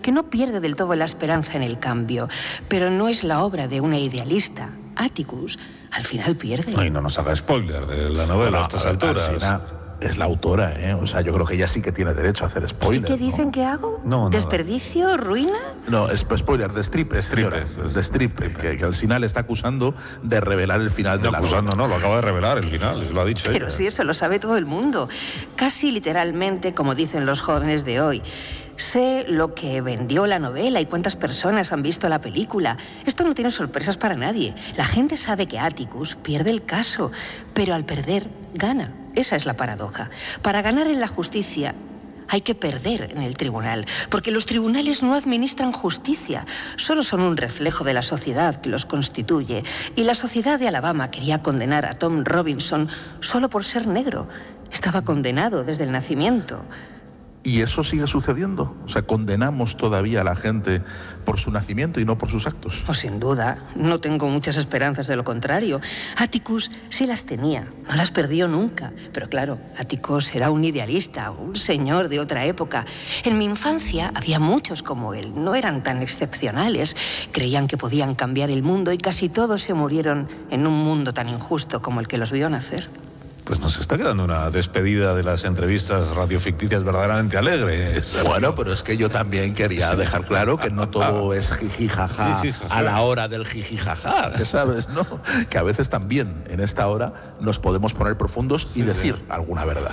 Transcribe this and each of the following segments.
porque no pierde del todo la esperanza en el cambio, pero no es la obra de una idealista. Atticus, al final pierde. Ay, no nos haga spoiler de la novela a estas alturas. Alsina es la autora, ¿eh? O sea, yo creo que ella sí que tiene derecho a hacer spoiler. ¿Qué dicen, ¿no? que hago? No, ¿Desperdicio? ¿Ruina? No, es spoiler, destripe, que Alsina le está acusando de revelar el final de la acusando, novela. no, lo acaba de revelar el final, eso lo ha dicho Pero ella. sí, eso lo sabe todo el mundo. Casi literalmente, como dicen los jóvenes de hoy. Sé lo que vendió la novela y cuántas personas han visto la película. Esto no tiene sorpresas para nadie. La gente sabe que Atticus pierde el caso, pero al perder, gana. Esa es la paradoja. Para ganar en la justicia hay que perder en el tribunal, porque los tribunales no administran justicia, solo son un reflejo de la sociedad que los constituye. Y la sociedad de Alabama quería condenar a Tom Robinson solo por ser negro. Estaba condenado desde el nacimiento. ¿Y eso sigue sucediendo? O sea, ¿condenamos todavía a la gente por su nacimiento y no por sus actos? Oh, sin duda. No tengo muchas esperanzas de lo contrario. Atticus sí las tenía. No las perdió nunca. Pero claro, Atticus era un idealista, un señor de otra época. En mi infancia había muchos como él. No eran tan excepcionales. Creían que podían cambiar el mundo y casi todos se murieron en un mundo tan injusto como el que los vio nacer. Pues nos está quedando una despedida de las entrevistas radioficticias verdaderamente alegre. Bueno, pero es que yo también quería dejar claro que no todo es jijijaja a la hora del jijijaja, que sabes, ¿no? Que a veces también en esta hora nos podemos poner profundos y decir alguna verdad.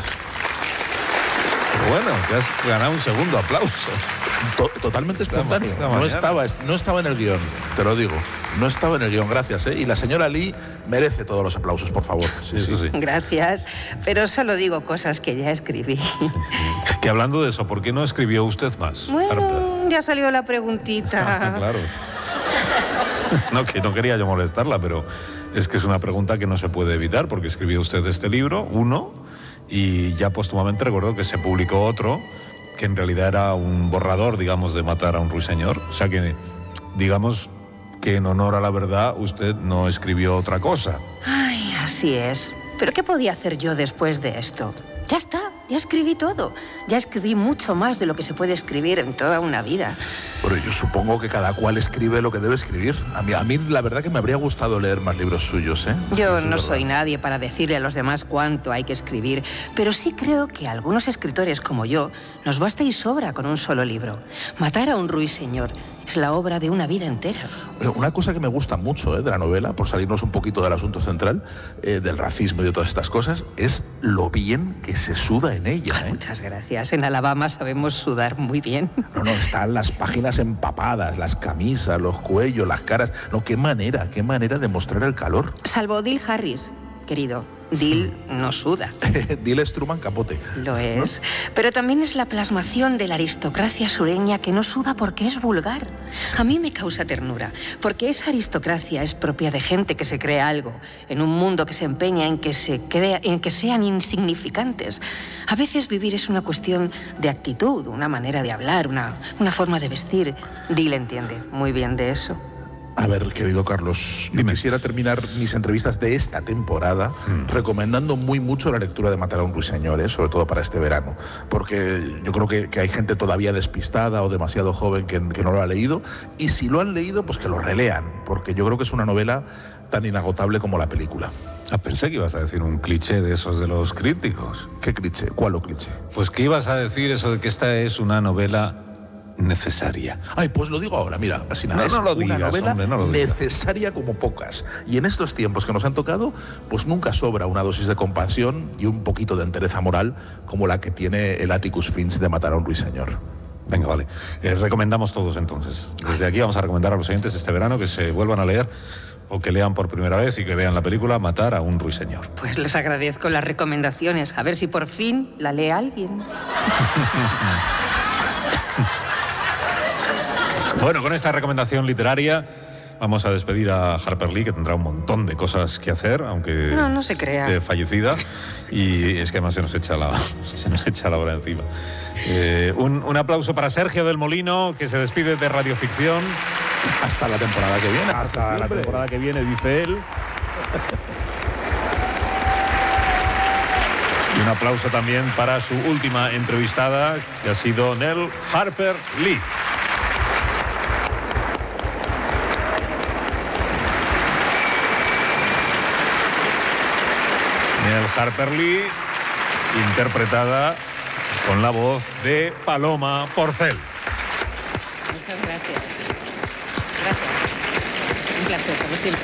Bueno, te has ganado un segundo aplauso. Totalmente espontáneo. No estaba en el guión, te lo digo. No estaba en el guión, gracias, ¿eh? Y la señora Lee merece todos los aplausos, por favor. Sí. Gracias, pero solo digo cosas que ya escribí. Sí. Que hablando de eso, ¿por qué no escribió usted más? Bueno, Harper? ya salió la preguntita. Claro. No, que no quería yo molestarla, pero es que es una pregunta que no se puede evitar, porque escribió usted este libro, uno, y ya póstumamente recuerdo que se publicó otro, que en realidad era un borrador, digamos, de Matar a un ruiseñor. O sea que, digamos, que en honor a la verdad usted no escribió otra cosa. Ay, así es. ¿Pero qué podía hacer yo después de esto? Ya está, ya escribí todo. Ya escribí mucho más de lo que se puede escribir en toda una vida. Pero yo supongo que cada cual escribe lo que debe escribir. A mí la verdad que me habría gustado leer más libros suyos, ¿eh? Yo no soy nadie para decirle a los demás cuánto hay que escribir, pero sí creo que a algunos escritores como yo nos basta y sobra con un solo libro. Matar a un ruiseñor es la obra de una vida entera. Una cosa que me gusta mucho de la novela, por salirnos un poquito del asunto central, del racismo y de todas estas cosas, es lo bien que se suda en ella. Ay, muchas gracias. En Alabama sabemos sudar muy bien. No, están las páginas empapadas, las camisas, los cuellos, las caras. No, qué manera de mostrar el calor. Salvo Dill Harris, querido. Dill no suda. Dill es Truman Capote. Lo es. Pero también es la plasmación de la aristocracia sureña que no suda porque es vulgar. A mí me causa ternura, porque esa aristocracia es propia de gente que se cree algo, en un mundo que se empeña en que sean insignificantes. A veces vivir es una cuestión de actitud, una manera de hablar, una forma de vestir. Dill entiende muy bien de eso. A ver, querido Carlos, yo quisiera terminar mis entrevistas de esta temporada recomendando muy mucho la lectura de Matar a un ruiseñor, sobre todo para este verano, porque yo creo que hay gente todavía despistada o demasiado joven que no lo ha leído, y si lo han leído, pues que lo relean, porque yo creo que es una novela tan inagotable como la película. Pensé que ibas a decir un cliché de esos de los críticos. ¿Qué cliché? ¿Cuál o cliché? Pues que ibas a decir eso de que esta es una novela necesaria. Ay, pues lo digo ahora, mira, así nada. No lo una digas, novela hombre, no lo digas. Necesaria como pocas. Y en estos tiempos que nos han tocado, pues nunca sobra una dosis de compasión y un poquito de entereza moral como la que tiene el Atticus Finch de Matar a un ruiseñor. Venga, vale. Recomendamos todos entonces. Desde aquí vamos a recomendar a los oyentes este verano que se vuelvan a leer o que lean por primera vez y que vean la película Matar a un ruiseñor. Pues les agradezco las recomendaciones. A ver si por fin la lee alguien. Bueno, con esta recomendación literaria vamos a despedir a Harper Lee, que tendrá un montón de cosas que hacer, aunque no se crea. Esté fallecida. Y es que además se nos echa la hora encima. Un aplauso para Sergio del Molino, que se despide de Radioficción. Hasta la temporada que viene. Hasta la temporada que viene, dice él. Y un aplauso también para su última entrevistada, que ha sido Nell Harper Lee. Harper Lee, interpretada con la voz de Paloma Porcel. Muchas gracias. Gracias. Un placer, como siempre.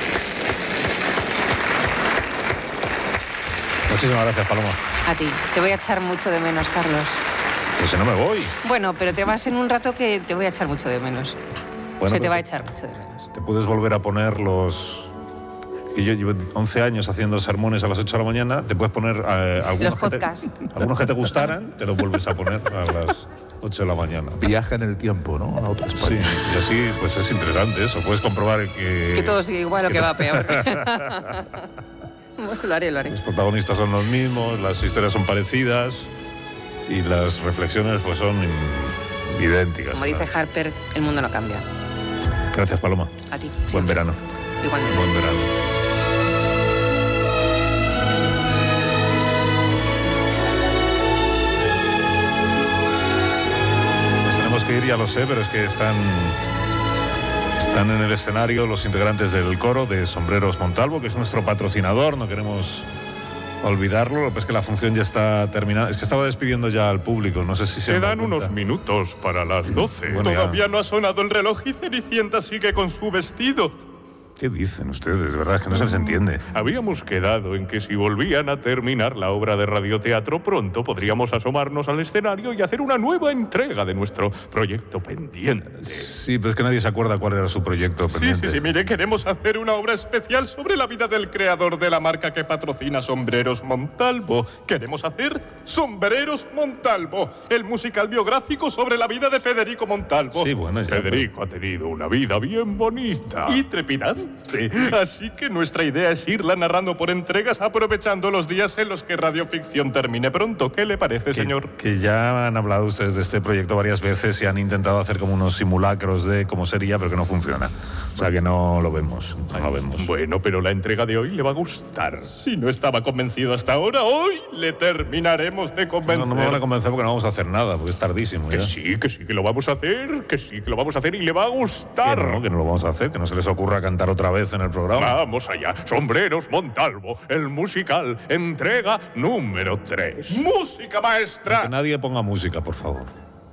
Muchísimas gracias, Paloma. A ti. Te voy a echar mucho de menos, Carlos. Pues si no me voy. Bueno, pero te vas en un rato que te voy a echar mucho de menos. Bueno, Se te va a echar mucho de menos. Te puedes volver a poner los... Que yo llevo 11 años haciendo sermones a las 8 de la mañana, te puedes poner algunos, Los podcasts. Algunos que te gustaran, te los vuelves a poner a las 8 de la mañana. Viaja en el tiempo, ¿no? A otra Sí, España. y así pues es interesante eso. Puedes comprobar Que todo sigue igual o que va peor. Bueno, lo haré. Los protagonistas son los mismos, las historias son parecidas y las reflexiones pues son idénticas. Como dice Harper, el mundo no cambia. Gracias, Paloma. A ti. Buen siempre. verano. Igualmente. Buen verano. Pues tenemos que ir, ya lo sé, pero es que están en el escenario los integrantes del coro de Sombreros Montalvo, que es nuestro patrocinador, no queremos olvidarlo. Lo que es que la función ya está terminada. Es que estaba despidiendo ya al público, no sé si se Quedan unos minutos para las 12. Bueno, Todavía ya. no ha sonado el reloj y Cenicienta sigue con su vestido. ¿Qué dicen ustedes? De verdad, es que no se les entiende. Habíamos quedado en que si volvían a terminar la obra de radioteatro pronto podríamos asomarnos al escenario y hacer una nueva entrega de nuestro proyecto pendiente. Sí, pero es que nadie se acuerda cuál era su proyecto pendiente. Sí, mire, queremos hacer una obra especial sobre la vida del creador de la marca que patrocina Sombreros Montalvo. Queremos hacer Sombreros Montalvo, el musical biográfico sobre la vida de Federico Montalvo. Sí, bueno, ya. Federico ha tenido una vida bien bonita y trepidante. Así que nuestra idea es irla narrando por entregas, aprovechando los días en los que Radioficción termine pronto. ¿Qué le parece, señor? Que ya han hablado ustedes de este proyecto varias veces y han intentado hacer como unos simulacros de cómo sería, pero que no funciona. O sea que no lo vemos. No lo vemos. Bueno, pero la entrega de hoy le va a gustar. Si no estaba convencido hasta ahora, hoy le terminaremos de convencer. No me van a convencer porque no vamos a hacer nada, porque es tardísimo Que ya. sí, que lo vamos a hacer, y le va a gustar. Que no lo vamos a hacer, que no se les ocurra cantar otra vez en el programa. Vamos allá. Sombreros Montalvo, el musical, entrega número 3. ¡Música maestra! Que nadie ponga música, por favor.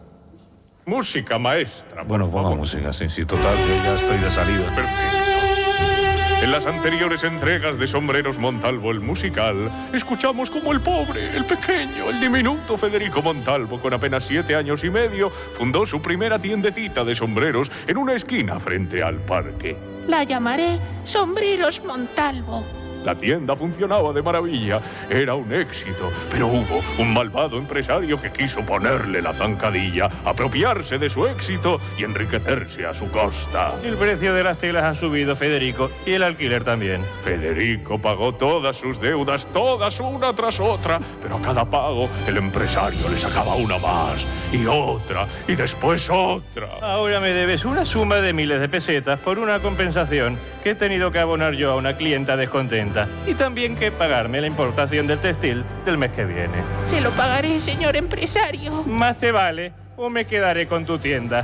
Música maestra. por Bueno, ponga favor. música, sí, total, yo ya estoy de salida. Perfecto. En las anteriores entregas de Sombreros Montalvo, el musical, escuchamos cómo el pobre, el pequeño, el diminuto Federico Montalvo, con apenas 7 años y medio, fundó su primera tiendecita de sombreros en una esquina frente al parque. La llamaré Sombreros Montalvo. La tienda funcionaba de maravilla, era un éxito, pero hubo un malvado empresario que quiso ponerle la zancadilla, apropiarse de su éxito y enriquecerse a su costa. El precio de las telas ha subido, Federico, y el alquiler también. Federico pagó todas sus deudas, todas una tras otra, pero a cada pago el empresario le sacaba una más, y otra, y después otra. Ahora me debes una suma de miles de pesetas por una compensación que he tenido que abonar yo a una clienta descontenta. Y también que pagarme la importación del textil del mes que viene. Se lo pagaré, señor empresario. Más te vale o me quedaré con tu tienda.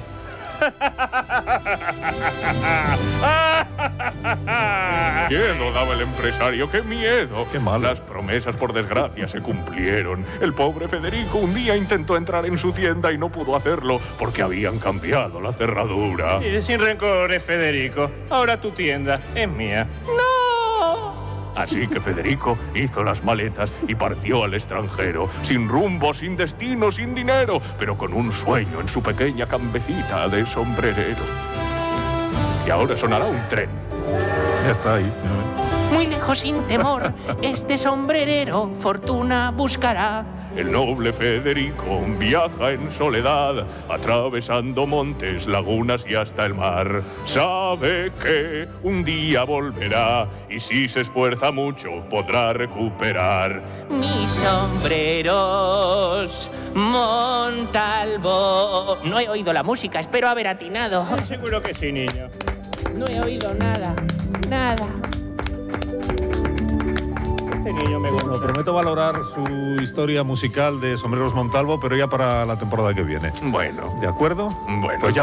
Miedo daba el empresario, qué miedo. Qué malo. Las promesas, por desgracia, se cumplieron. El pobre Federico un día intentó entrar en su tienda y no pudo hacerlo porque habían cambiado la cerradura. Eres sin rencores, Federico. Ahora tu tienda es mía. ¡No! Así que Federico hizo las maletas y partió al extranjero, sin rumbo, sin destino, sin dinero, pero con un sueño en su pequeña cambecita de sombrerero. Y ahora sonará un tren. Ya está ahí. Muy lejos sin temor, este sombrerero fortuna buscará. El noble Federico viaja en soledad, atravesando montes, lagunas y hasta el mar. Sabe que un día volverá y si se esfuerza mucho podrá recuperar. Mis sombreros Montalvo. No he oído la música, espero haber atinado. Seguro que sí, niño. No he oído nada, nada. Este niño me gusta. Bueno, prometo valorar su historia musical de Sombreros Montalvo, pero ya para la temporada que viene. Bueno, ¿De acuerdo? bueno, Pues ya